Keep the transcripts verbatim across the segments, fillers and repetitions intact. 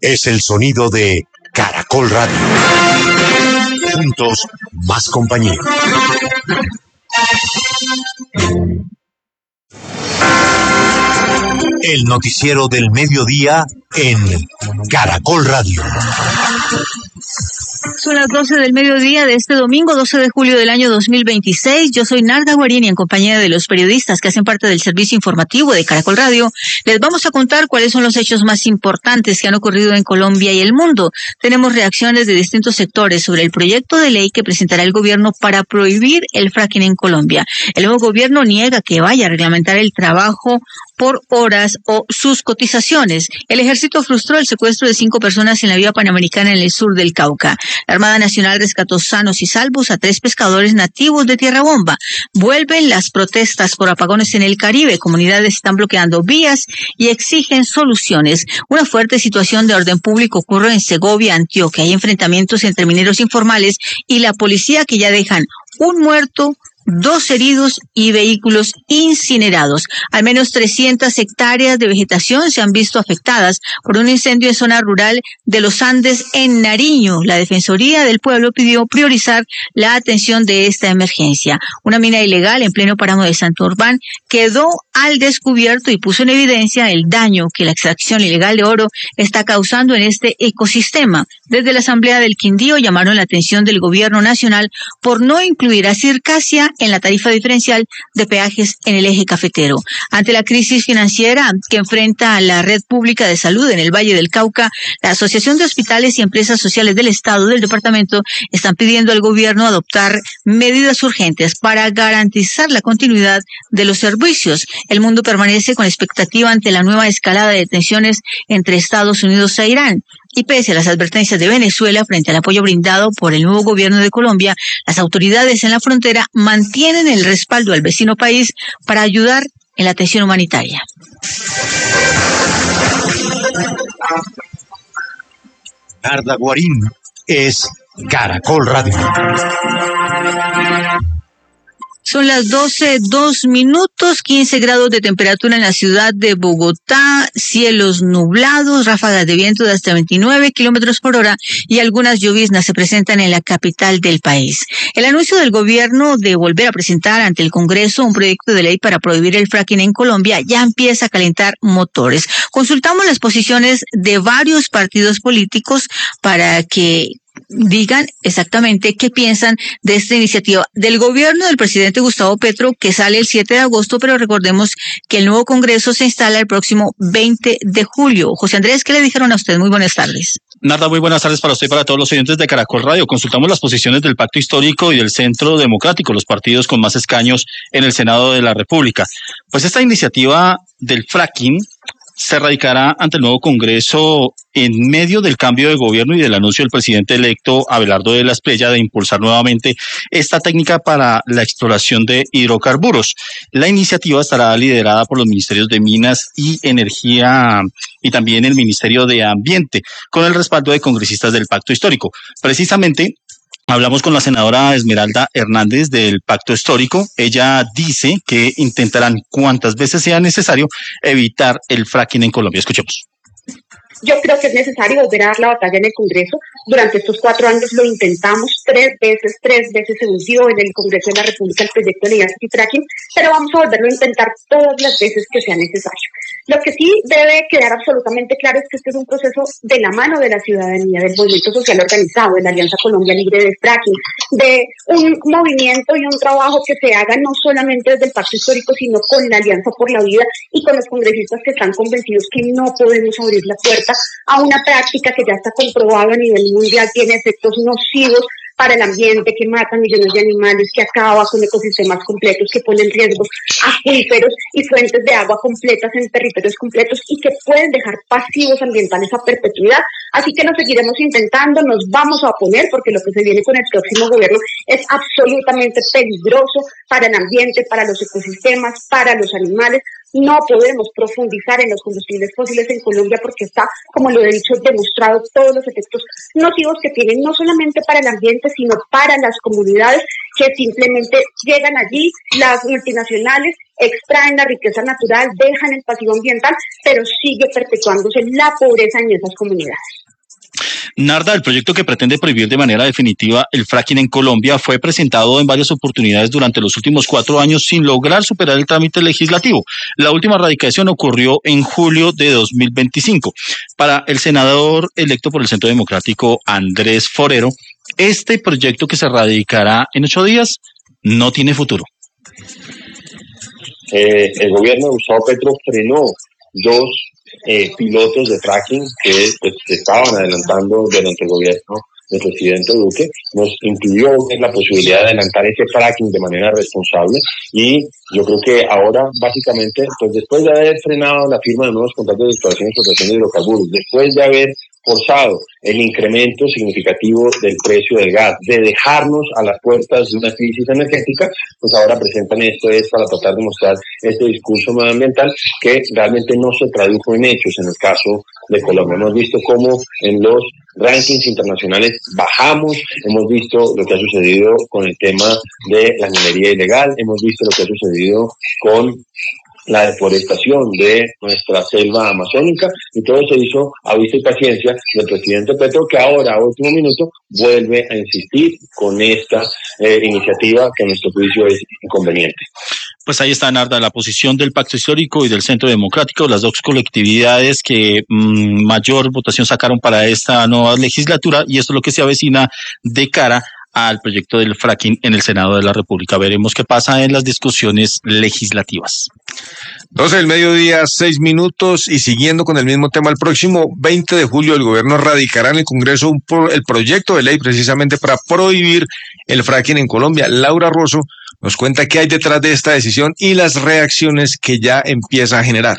es el sonido de Caracol Radio. Juntos, más compañía. El noticiero del mediodía en Caracol Radio. Son las doce del mediodía de este domingo, doce de julio del año dos mil veintiséis. Yo soy Narda Guarini, en compañía de los periodistas que hacen parte del servicio informativo de Caracol Radio. Les vamos a contar cuáles son los hechos más importantes que han ocurrido en Colombia y el mundo. Tenemos reacciones de distintos sectores sobre el proyecto de ley que presentará el gobierno para prohibir el fracking en Colombia. El nuevo gobierno niega que vaya a reglamentar el trabajo por horas o sus cotizaciones. El ejército frustró el secuestro de cinco personas en la vía panamericana en el sur del Cauca. La Armada Nacional rescató sanos y salvos a tres pescadores nativos de Tierra Bomba. Vuelven las protestas por apagones en el Caribe. Comunidades están bloqueando vías y exigen soluciones. Una fuerte situación de orden público ocurre en Segovia, Antioquia. Hay enfrentamientos entre mineros informales y la policía que ya dejan un muerto, dos heridos y vehículos incinerados. Al menos trescientas hectáreas de vegetación se han visto afectadas por un incendio en zona rural de los Andes en Nariño. La Defensoría del Pueblo pidió priorizar la atención de esta emergencia. Una mina ilegal en pleno páramo de Santurbán quedó al descubierto y puso en evidencia el daño que la extracción ilegal de oro está causando en este ecosistema. Desde la Asamblea del Quindío llamaron la atención del gobierno nacional por no incluir a Circasia en la tarifa diferencial de peajes en el eje cafetero. Ante la crisis financiera que enfrenta a la red pública de salud en el Valle del Cauca, la Asociación de Hospitales y Empresas Sociales del Estado del departamento están pidiendo al gobierno adoptar medidas urgentes para garantizar la continuidad de los servicios. El mundo permanece con expectativa ante la nueva escalada de tensiones entre Estados Unidos e Irán. Y pese a las advertencias de Venezuela frente al apoyo brindado por el nuevo gobierno de Colombia, las autoridades en la frontera mantienen el respaldo al vecino país para ayudar en la atención humanitaria. Narda Guarín es Caracol Radio. Son las doce, dos minutos, quince grados de temperatura en la ciudad de Bogotá, cielos nublados, ráfagas de viento de hasta veintinueve kilómetros por hora y algunas lloviznas se presentan en la capital del país. El anuncio del gobierno de volver a presentar ante el Congreso un proyecto de ley para prohibir el fracking en Colombia ya empieza a calentar motores. Consultamos las posiciones de varios partidos políticos para que digan exactamente qué piensan de esta iniciativa del gobierno del presidente Gustavo Petro, que sale el siete de agosto, pero recordemos que el nuevo Congreso se instala el próximo veinte de julio. José Andrés, ¿qué le dijeron a usted? Muy buenas tardes. Narda, muy buenas tardes para usted y para todos los oyentes de Caracol Radio. Consultamos las posiciones del Pacto Histórico y del Centro Democrático, los partidos con más escaños en el Senado de la República. Pues esta iniciativa del fracking se radicará ante el nuevo Congreso en medio del cambio de gobierno y del anuncio del presidente electo Abelardo de la Espriella de impulsar nuevamente esta técnica para la exploración de hidrocarburos. La iniciativa estará liderada por los ministerios de Minas y Energía y también el Ministerio de Ambiente, con el respaldo de congresistas del Pacto Histórico. Precisamente, hablamos con la senadora Esmeralda Hernández del Pacto Histórico. Ella dice que intentarán cuantas veces sea necesario evitar el fracking en Colombia. Escuchemos. Yo creo que es necesario volver a dar la batalla en el Congreso. Durante estos cuatro años lo intentamos tres veces, tres veces se hundió en el Congreso de la República el proyecto de ley anti-fracking, pero vamos a volverlo a intentar todas las veces que sea necesario. Lo que sí debe quedar absolutamente claro es que este es un proceso de la mano de la ciudadanía, del movimiento social organizado, de la Alianza Colombia Libre de Fracking, de un movimiento y un trabajo que se haga no solamente desde el Pacto Histórico, sino con la Alianza por la Vida y con los congresistas que están convencidos que no podemos abrir la puerta a una práctica que ya está comprobada a nivel mundial, tiene efectos nocivos para el ambiente, que mata millones de animales, que acaba con ecosistemas completos, que pone en riesgo acuíferos y fuentes de agua completas en territorios completos y que pueden dejar pasivos ambientales a perpetuidad. Así que nos seguiremos intentando, nos vamos a oponer porque lo que se viene con el próximo gobierno es absolutamente peligroso para el ambiente, para los ecosistemas, para los animales. No podemos profundizar en los combustibles fósiles en Colombia porque está, como lo he dicho, demostrado todos los efectos nocivos que tienen no solamente para el ambiente, sino para las comunidades que simplemente llegan allí, las multinacionales extraen la riqueza natural, dejan el pasivo ambiental, pero sigue perpetuándose la pobreza en esas comunidades. Narda, el proyecto que pretende prohibir de manera definitiva el fracking en Colombia fue presentado en varias oportunidades durante los últimos cuatro años sin lograr superar el trámite legislativo. La última radicación ocurrió en julio de dos mil veinticinco. Para el senador electo por el Centro Democrático, Andrés Forero, este proyecto que se radicará en ocho días no tiene futuro. Eh, el gobierno de Gustavo Petro frenó dos eh, pilotos de fracking que pues, se estaban adelantando durante el gobierno del presidente Duque. Nos impidió ver la posibilidad de adelantar ese fracking de manera responsable y yo creo que ahora básicamente, pues después de haber frenado la firma de nuevos contratos de exploración y explotación de hidrocarburos, después de haber forzado el incremento significativo del precio del gas, de dejarnos a las puertas de una crisis energética, pues ahora presentan esto es para tratar de mostrar este discurso medioambiental que realmente no se tradujo en hechos en el caso de Colombia. Hemos visto cómo en los rankings internacionales bajamos, hemos visto lo que ha sucedido con el tema de la minería ilegal, hemos visto lo que ha sucedido con la deforestación de nuestra selva amazónica, y todo se hizo a vista y paciencia del presidente Petro, que ahora, a último minuto, vuelve a insistir con esta eh, iniciativa que a nuestro juicio es inconveniente. Pues ahí está, Narda, la posición del Pacto Histórico y del Centro Democrático, las dos colectividades que mmm, mayor votación sacaron para esta nueva legislatura, y esto es lo que se avecina de cara al proyecto del fracking en el Senado de la República. Veremos qué pasa en las discusiones legislativas. doce del mediodía, seis minutos, y siguiendo con el mismo tema, el próximo veinte de julio el gobierno radicará en el Congreso un pro, el proyecto de ley precisamente para prohibir el fracking en Colombia. Laura Rosso nos cuenta qué hay detrás de esta decisión y las reacciones que ya empieza a generar.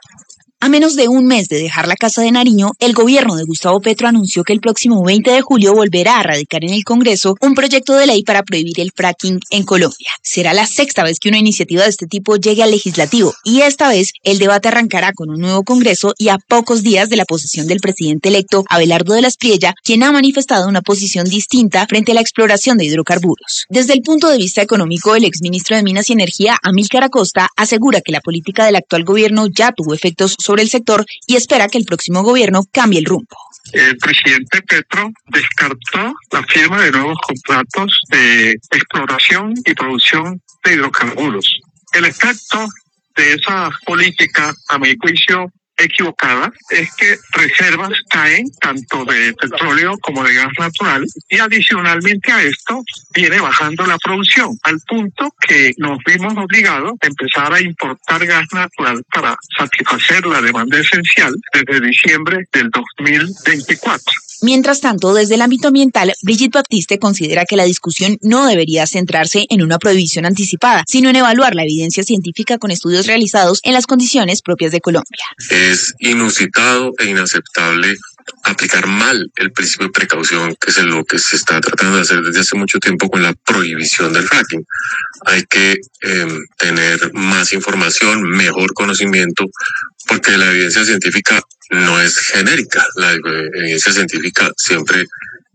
A menos de un mes de dejar la Casa de Nariño, el gobierno de Gustavo Petro anunció que el próximo veinte de julio volverá a radicar en el Congreso un proyecto de ley para prohibir el fracking en Colombia. Será la sexta vez que una iniciativa de este tipo llegue al legislativo, y esta vez el debate arrancará con un nuevo Congreso y a pocos días de la posesión del presidente electo, Abelardo de la Espriella, quien ha manifestado una posición distinta frente a la exploración de hidrocarburos. Desde el punto de vista económico, el exministro de Minas y Energía, Amílcar Acosta, asegura que la política del actual gobierno ya tuvo efectos sobre sobre el sector y espera que el próximo gobierno cambie el rumbo. El presidente Petro descartó la firma de nuevos contratos de exploración y producción de hidrocarburos. El efecto de esa política, a mi juicio equivocada, es que reservas caen tanto de petróleo como de gas natural, y adicionalmente a esto viene bajando la producción al punto que nos vimos obligados a empezar a importar gas natural para satisfacer la demanda esencial desde diciembre del dos mil veinticuatro. Mientras tanto, desde el ámbito ambiental, Brigitte Baptiste considera que la discusión no debería centrarse en una prohibición anticipada, sino en evaluar la evidencia científica con estudios realizados en las condiciones propias de Colombia. Es inusitado e inaceptable aplicar mal el principio de precaución, que es lo que se está tratando de hacer desde hace mucho tiempo con la prohibición del fracking. Hay que eh, tener más información, mejor conocimiento, porque la evidencia científica no es genérica, la evidencia científica siempre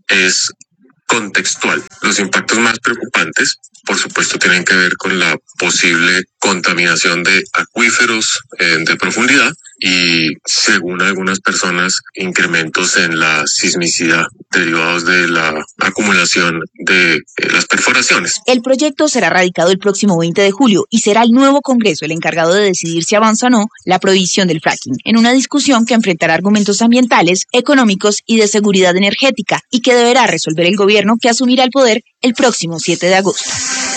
es contextual. Los impactos más preocupantes, por supuesto, tienen que ver con la posible contaminación de acuíferos eh, de profundidad y, según algunas personas, incrementos en la sismicidad derivados de la acumulación de eh, las perforaciones. El proyecto será radicado el próximo veinte de julio y será el nuevo Congreso el encargado de decidir si avanza o no la prohibición del fracking, en una discusión que enfrentará argumentos ambientales, económicos y de seguridad energética, y que deberá resolver el gobierno que asumirá el poder el próximo siete de agosto.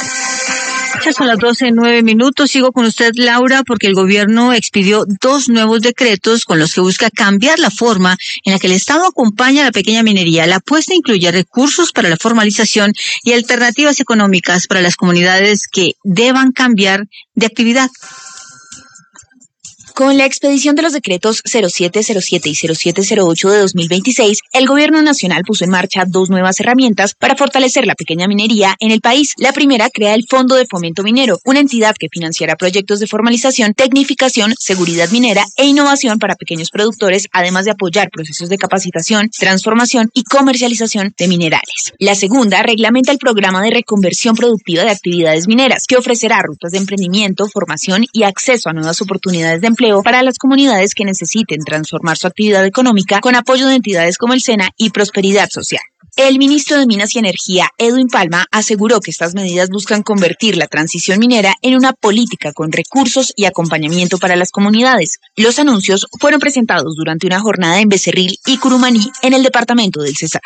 Ya son las doce, nueve minutos. Sigo con usted, Laura, porque el gobierno expidió dos nuevos decretos con los que busca cambiar la forma en la que el Estado acompaña a la pequeña minería. La apuesta incluye recursos para la formalización y alternativas económicas para las comunidades que deban cambiar de actividad. Con la expedición de los decretos cero siete cero siete y cero siete cero ocho de dos mil veintiséis, el Gobierno Nacional puso en marcha dos nuevas herramientas para fortalecer la pequeña minería en el país. La primera crea el Fondo de Fomento Minero, una entidad que financiará proyectos de formalización, tecnificación, seguridad minera e innovación para pequeños productores, además de apoyar procesos de capacitación, transformación y comercialización de minerales. La segunda reglamenta el programa de reconversión productiva de actividades mineras, que ofrecerá rutas de emprendimiento, formación y acceso a nuevas oportunidades de empleo para las comunidades que necesiten transformar su actividad económica con apoyo de entidades como el SENA y Prosperidad Social. El ministro de Minas y Energía, Edwin Palma, aseguró que estas medidas buscan convertir la transición minera en una política con recursos y acompañamiento para las comunidades. Los anuncios fueron presentados durante una jornada en Becerril y Curumaní, en el departamento del Cesar.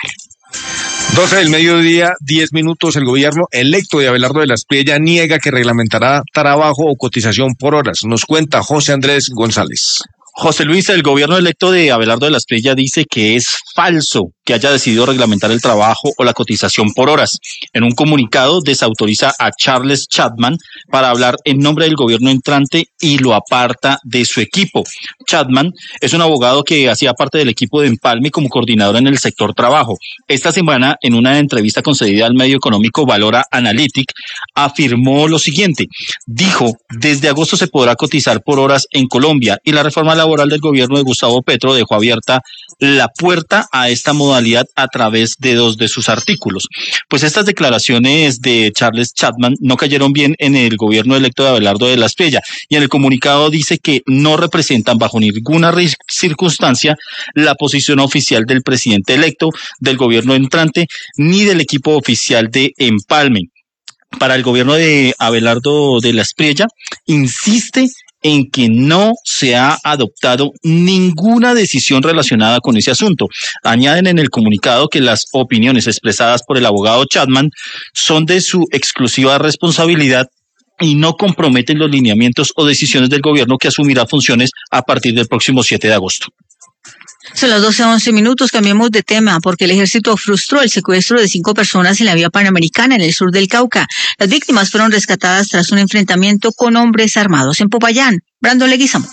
doce del mediodía, diez minutos. El gobierno electo de Abelardo de la Espriella niega que reglamentará trabajo o cotización por horas. Nos cuenta José Andrés González. José Luis, el gobierno electo de Abelardo de la Espriella dice que es falso que haya decidido reglamentar el trabajo o la cotización por horas. En un comunicado desautoriza a Charles Chapman para hablar en nombre del gobierno entrante y lo aparta de su equipo. Chapman es un abogado que hacía parte del equipo de Empalme como coordinador en el sector trabajo. Esta semana, en una entrevista concedida al medio económico Valora Analytic, afirmó lo siguiente. Dijo, desde agosto se podrá cotizar por horas en Colombia y la reforma laboral del gobierno de Gustavo Petro dejó abierta la puerta a esta modalidad a través de dos de sus artículos. Pues estas declaraciones de Charles Chapman no cayeron bien en el gobierno electo de Abelardo de la Espriella y en el comunicado dice que no representan bajo ninguna circunstancia la posición oficial del presidente electo, del gobierno entrante ni del equipo oficial de Empalme. Para el gobierno de Abelardo de la Espriella, insiste en que no se ha adoptado ninguna decisión relacionada con ese asunto. Añaden en el comunicado que las opiniones expresadas por el abogado Chapman son de su exclusiva responsabilidad y no comprometen los lineamientos o decisiones del gobierno que asumirá funciones a partir del próximo siete de agosto. Son las doce once minutos, cambiemos de tema, porque el ejército frustró el secuestro de cinco personas en la vía panamericana en el sur del Cauca. Las víctimas fueron rescatadas tras un enfrentamiento con hombres armados en Popayán. Brandon Leguizamo.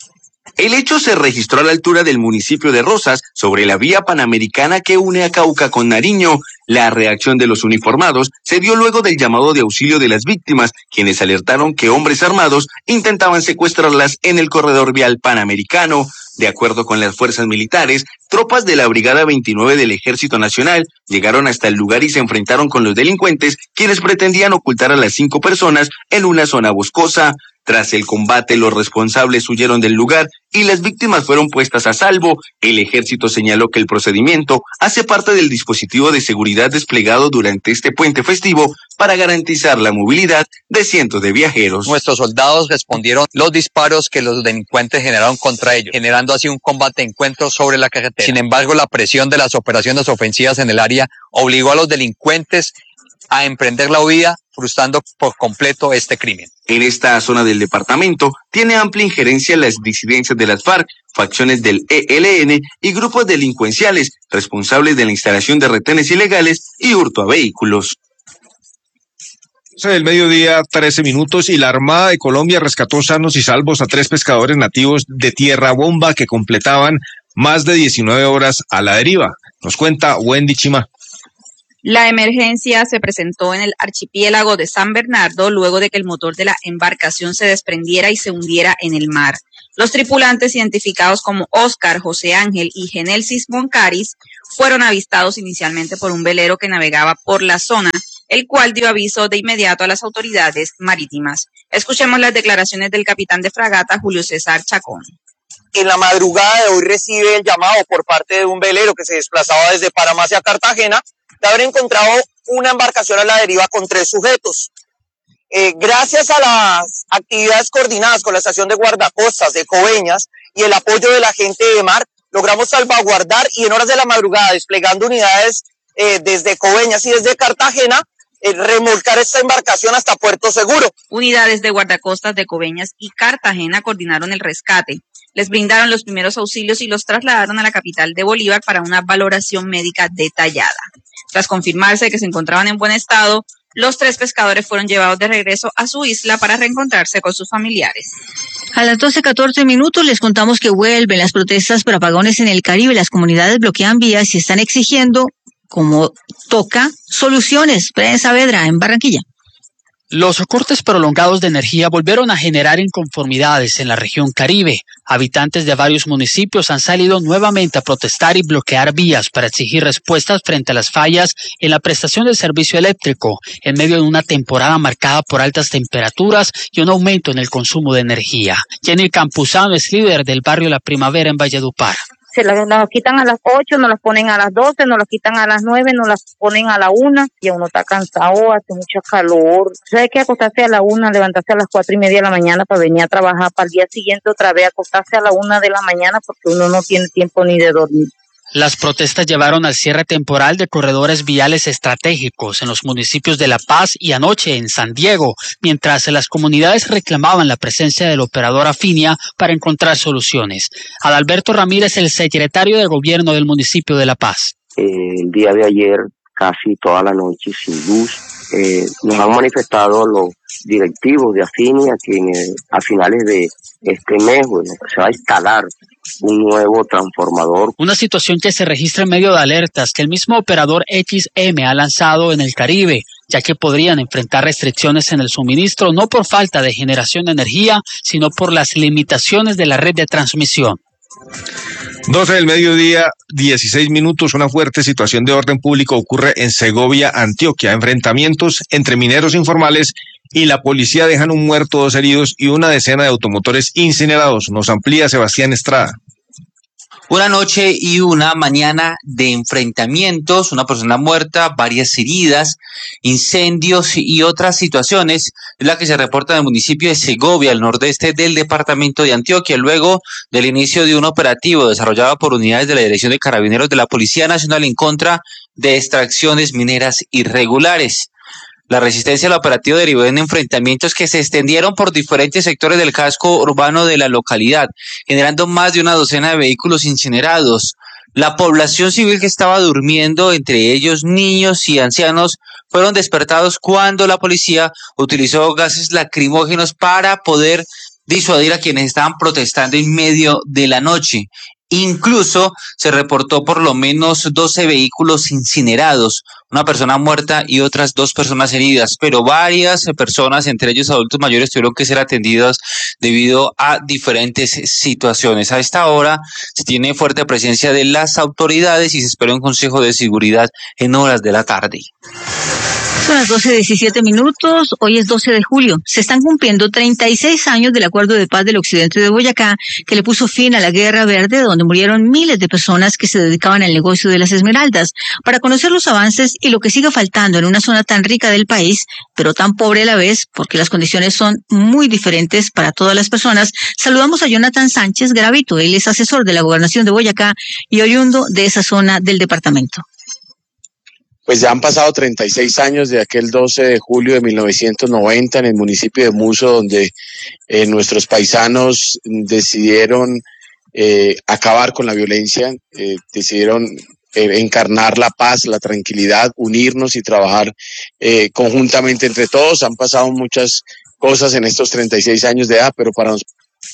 El hecho se registró a la altura del municipio de Rosas, sobre la vía panamericana que une a Cauca con Nariño. La reacción de los uniformados se dio luego del llamado de auxilio de las víctimas, quienes alertaron que hombres armados intentaban secuestrarlas en el corredor vial panamericano. De acuerdo con las fuerzas militares, tropas de la Brigada veintinueve del Ejército Nacional llegaron hasta el lugar y se enfrentaron con los delincuentes, quienes pretendían ocultar a las cinco personas en una zona boscosa. Tras el combate, los responsables huyeron del lugar y las víctimas fueron puestas a salvo. El ejército señaló que el procedimiento hace parte del dispositivo de seguridad desplegado durante este puente festivo para garantizar la movilidad de cientos de viajeros. Nuestros soldados respondieron los disparos que los delincuentes generaron contra ellos, generando así un combate de encuentro sobre la carretera. Sin embargo, la presión de las operaciones ofensivas en el área obligó a los delincuentes a emprender la huida, frustrando por completo este crimen. En esta zona del departamento tiene amplia injerencia las disidencias de las FARC, facciones del E L N y grupos delincuenciales responsables de la instalación de retenes ilegales y hurto a vehículos. Del mediodía, trece minutos, y la Armada de Colombia rescató sanos y salvos a tres pescadores nativos de Tierra Bomba que completaban más de diecinueve horas a la deriva. Nos cuenta Wendy Chima. La emergencia se presentó en el archipiélago de San Bernardo luego de que el motor de la embarcación se desprendiera y se hundiera en el mar. Los tripulantes, identificados como Oscar, José Ángel y Genelsis Moncaris, fueron avistados inicialmente por un velero que navegaba por la zona, el cual dio aviso de inmediato a las autoridades marítimas. Escuchemos las declaraciones del capitán de fragata, Julio César Chacón. En la madrugada de hoy recibe el llamado por parte de un velero que se desplazaba desde Panamá hacia Cartagena de haber encontrado una embarcación a la deriva con tres sujetos. Eh, gracias a las actividades coordinadas con la estación de guardacostas de Coveñas y el apoyo de la gente de mar, logramos salvaguardar y en horas de la madrugada, desplegando unidades eh, desde Coveñas y desde Cartagena, eh, remolcar esta embarcación hasta Puerto Seguro. Unidades de guardacostas de Coveñas y Cartagena coordinaron el rescate. Les brindaron los primeros auxilios y los trasladaron a la capital de Bolívar para una valoración médica detallada. Tras confirmarse que se encontraban en buen estado, Los tres pescadores fueron llevados de regreso a su isla para reencontrarse con sus familiares. A las doce catorce minutos les contamos que vuelven las protestas por apagones en el Caribe. Las comunidades bloquean vías y están exigiendo, como toca, soluciones. Brian Saavedra, en Barranquilla. Los cortes prolongados de energía volvieron a generar inconformidades en la región Caribe. Habitantes de varios municipios han salido nuevamente a protestar y bloquear vías para exigir respuestas frente a las fallas en la prestación del servicio eléctrico, en medio de una temporada marcada por altas temperaturas y un aumento en el consumo de energía. Jenny Campuzano es líder del barrio La Primavera en Valledupar. Se las, nos quitan a las ocho, nos las ponen a las doce, nos las quitan a las nueve, nos las ponen a la una, y uno está cansado, hace mucho calor. O sea, hay que acostarse a la una, levantarse a las cuatro y media de la mañana para venir a trabajar, para el día siguiente otra vez acostarse a la una de la mañana porque uno no tiene tiempo ni de dormir. Las protestas llevaron al cierre temporal de corredores viales estratégicos en los municipios de La Paz y anoche en San Diego, mientras las comunidades reclamaban la presencia del operador Afinia para encontrar soluciones. Adalberto Ramírez, el secretario de gobierno del municipio de La Paz. Eh, el día de ayer, casi toda la noche sin luz, eh, nos han manifestado los directivos de Afinia que en, eh, a finales de este mes, bueno, se va a instalar un nuevo transformador. Una situación que se registra en medio de alertas que el mismo operador X M ha lanzado en el Caribe, ya que podrían enfrentar restricciones en el suministro no por falta de generación de energía, sino por las limitaciones de la red de transmisión. doce del mediodía, dieciséis minutos, una fuerte situación de orden público ocurre en Segovia, Antioquia. Enfrentamientos entre mineros informales y la policía dejan un muerto, dos heridos y una decena de automotores incinerados. Nos amplía Sebastián Estrada. Una noche y una mañana de enfrentamientos, una persona muerta, varias heridas, incendios y otras situaciones, es la que se reporta en el municipio de Segovia, al nordeste del departamento de Antioquia, luego del inicio de un operativo desarrollado por unidades de la Dirección de Carabineros de la Policía Nacional en contra de extracciones mineras irregulares. La resistencia al operativo derivó en enfrentamientos que se extendieron por diferentes sectores del casco urbano de la localidad, generando más de una docena de vehículos incinerados. La población civil que estaba durmiendo, entre ellos niños y ancianos, fueron despertados cuando la policía utilizó gases lacrimógenos para poder disuadir a quienes estaban protestando en medio de la noche. Incluso se reportó por lo menos doce vehículos incinerados, una persona muerta y otras dos personas heridas, pero varias personas, entre ellos adultos mayores, tuvieron que ser atendidas debido a diferentes situaciones. A esta hora se tiene fuerte presencia de las autoridades y se espera un consejo de seguridad en horas de la tarde. Son las doce diecisiete minutos, hoy es doce de julio. Se están cumpliendo treinta y seis años del Acuerdo de Paz del Occidente de Boyacá, que le puso fin a la Guerra Verde, donde murieron miles de personas que se dedicaban al negocio de las esmeraldas. Para conocer los avances y lo que sigue faltando en una zona tan rica del país, pero tan pobre a la vez, porque las condiciones son muy diferentes para todas las personas, saludamos a Jonathan Sánchez Gravito. Él es asesor de la Gobernación de Boyacá y oriundo de esa zona del departamento. Pues ya han pasado treinta y seis años de aquel doce de julio de mil novecientos noventa en el municipio de Muso, donde eh, nuestros paisanos decidieron eh, acabar con la violencia, eh, decidieron eh, encarnar la paz, la tranquilidad, unirnos y trabajar eh, conjuntamente entre todos. Han pasado muchas cosas en estos treinta y seis años de edad, pero para nosotros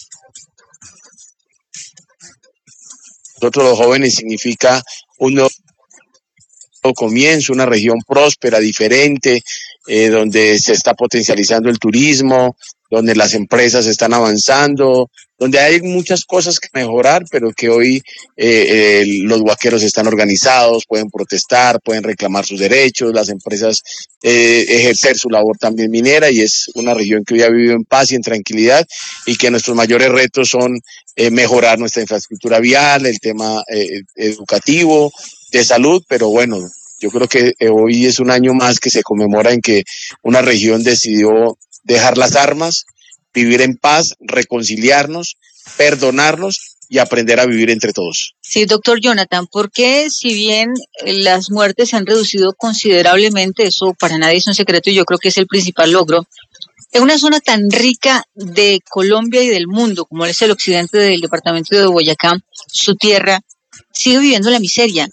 los jóvenes significa un nuevo comienzo, una región próspera, diferente, eh, donde se está potencializando el turismo, donde las empresas están avanzando, donde hay muchas cosas que mejorar, pero que hoy eh, eh, los huaqueros están organizados, pueden protestar, pueden reclamar sus derechos, las empresas eh, ejercer su labor también minera, y es una región que hoy ha vivido en paz y en tranquilidad, y que nuestros mayores retos son eh, mejorar nuestra infraestructura vial, el tema eh, educativo, de salud, pero bueno, yo creo que hoy es un año más que se conmemora en que una región decidió dejar las armas, vivir en paz, reconciliarnos, perdonarnos y aprender a vivir entre todos. Sí, doctor Jonathan, porque si bien las muertes se han reducido considerablemente, eso para nadie es un secreto y yo creo que es el principal logro, en una zona tan rica de Colombia y del mundo como es el occidente del departamento de Boyacá, su tierra sigue viviendo la miseria.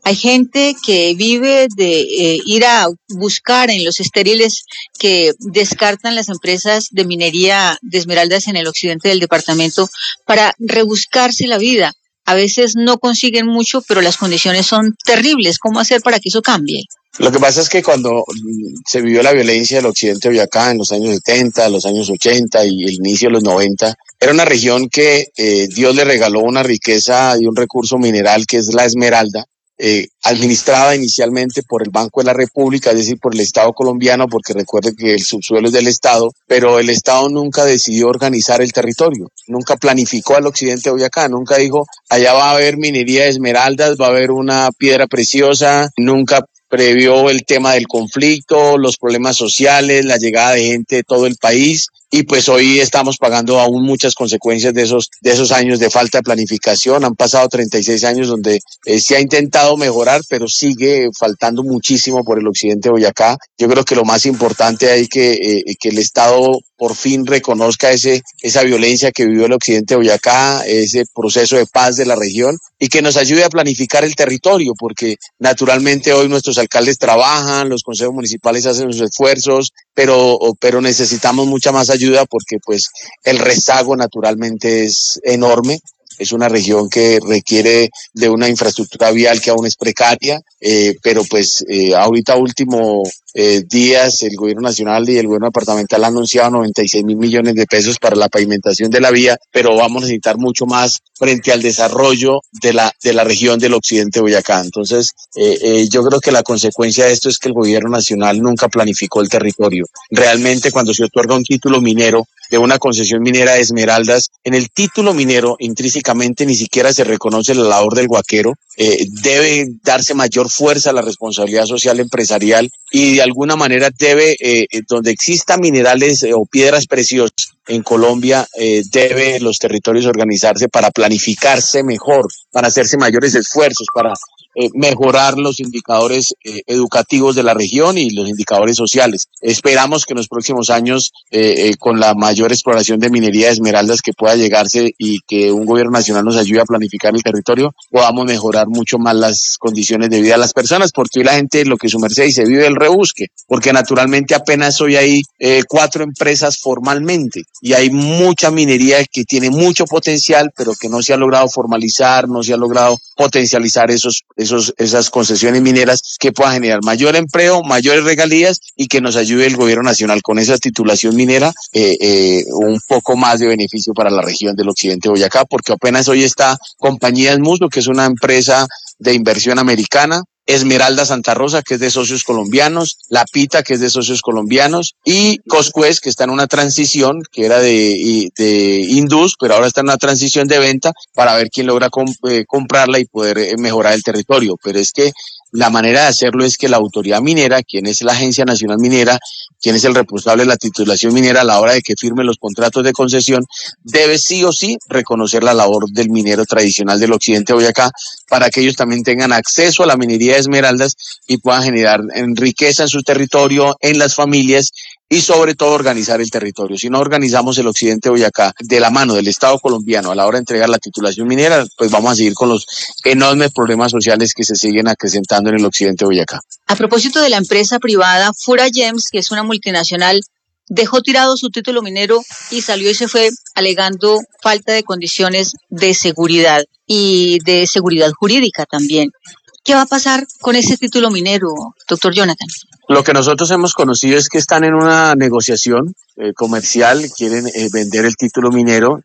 Hay gente que vive de eh, ir a buscar en los estériles que descartan las empresas de minería de esmeraldas en el occidente del departamento para rebuscarse la vida. A veces no consiguen mucho, pero las condiciones son terribles. ¿Cómo hacer para que eso cambie? Lo que pasa es que cuando se vivió la violencia del occidente de Boyacá en los años setenta, los años ochenta y el inicio de los noventa, era una región que eh, Dios le regaló una riqueza y un recurso mineral que es la esmeralda, eh, administrada inicialmente por el Banco de la República, es decir, por el Estado colombiano, porque recuerde que el subsuelo es del Estado, pero el Estado nunca decidió organizar el territorio, nunca planificó al occidente de Boyacá, nunca dijo, allá va a haber minería de esmeraldas, va a haber una piedra preciosa, nunca previó el tema del conflicto, los problemas sociales, la llegada de gente de todo el país. Y pues hoy estamos pagando aún muchas consecuencias de esos, de esos años de falta de planificación. Han pasado treinta y seis años donde eh, se ha intentado mejorar, pero sigue faltando muchísimo por el occidente de Boyacá. Yo creo que lo más importante es que, eh, que el Estado por fin reconozca ese, esa violencia que vivió el occidente de Boyacá, ese proceso de paz de la región, y que nos ayude a planificar el territorio, porque naturalmente hoy nuestros alcaldes trabajan, los consejos municipales hacen sus esfuerzos, pero, pero necesitamos mucha más ayuda porque pues el rezago naturalmente es enorme. Es una región que requiere de una infraestructura vial que aún es precaria, eh, pero pues eh, ahorita último eh, días el gobierno nacional y el gobierno departamental han anunciado noventa y seis mil millones de pesos para la pavimentación de la vía, pero vamos a necesitar mucho más frente al desarrollo de la de la región del occidente de Boyacá. Entonces eh, eh, yo creo que la consecuencia de esto es que el gobierno nacional nunca planificó el territorio. Realmente cuando se otorga un título minero de una concesión minera de esmeraldas, en el título minero intrínsecamente ni siquiera se reconoce la labor del guaquero, eh, debe darse mayor fuerza a la responsabilidad social empresarial y de alguna manera debe, eh, donde exista minerales eh, o piedras preciosas en Colombia, eh, debe los territorios organizarse para planificarse mejor, para hacerse mayores esfuerzos, para Eh, mejorar los indicadores eh, educativos de la región y los indicadores sociales. Esperamos que en los próximos años, eh, eh, con la mayor exploración de minería de esmeraldas que pueda llegarse y que un gobierno nacional nos ayude a planificar el territorio, podamos mejorar mucho más las condiciones de vida de las personas, porque hoy la gente, lo que su merced dice, vive el rebusque, porque naturalmente apenas hoy hay eh, cuatro empresas formalmente y hay mucha minería que tiene mucho potencial, pero que no se ha logrado formalizar, no se ha logrado potencializar esos Esos, esas concesiones mineras que puedan generar mayor empleo, mayores regalías y que nos ayude el gobierno nacional con esa titulación minera eh, eh, un poco más de beneficio para la región del occidente de Boyacá, porque apenas hoy está Compañías Muslo, que es una empresa de inversión americana, Esmeralda Santa Rosa, que es de socios colombianos, La Pita, que es de socios colombianos, y Coscuez, que está en una transición, que era de, de Indus, pero ahora está en una transición de venta para ver quién logra comp eh, comprarla y poder eh, mejorar el territorio. Pero es que la manera de hacerlo es que la autoridad minera, quien es la Agencia Nacional Minera, quien es el responsable de la titulación minera a la hora de que firme los contratos de concesión, debe sí o sí reconocer la labor del minero tradicional del occidente de Boyacá para que ellos también tengan acceso a la minería de esmeraldas y puedan generar riqueza en su territorio, en las familias y sobre todo organizar el territorio. Si no organizamos el occidente de Boyacá de la mano del Estado colombiano a la hora de entregar la titulación minera, pues vamos a seguir con los enormes problemas sociales que se siguen acrecentando en el occidente de Boyacá. A propósito de la empresa privada Fura Gems, que es una multinacional, dejó tirado su título minero y salió y se fue alegando falta de condiciones de seguridad y de seguridad jurídica también. ¿Qué va a pasar con ese título minero, doctor Jonathan? Lo que nosotros hemos conocido es que están en una negociación eh, comercial, quieren eh, vender el título minero.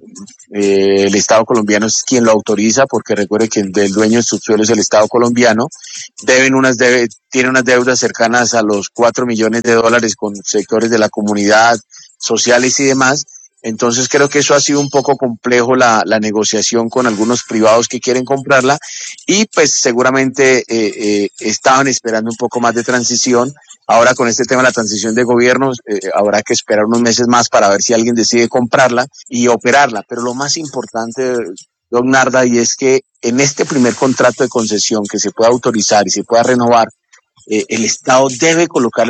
Eh, el Estado colombiano es quien lo autoriza, porque recuerde que el, el dueño del subsuelo es el Estado colombiano. Deben unas debe, tiene unas deudas cercanas a los cuatro millones de dólares con sectores de la comunidad, sociales y demás. Entonces creo que eso ha sido un poco complejo la, la negociación con algunos privados que quieren comprarla y pues seguramente eh, eh, estaban esperando un poco más de transición. Ahora con este tema de la transición de gobiernos eh, habrá que esperar unos meses más para ver si alguien decide comprarla y operarla. Pero lo más importante, don Narda, y es que en este primer contrato de concesión que se pueda autorizar y se pueda renovar, eh, el Estado debe colocar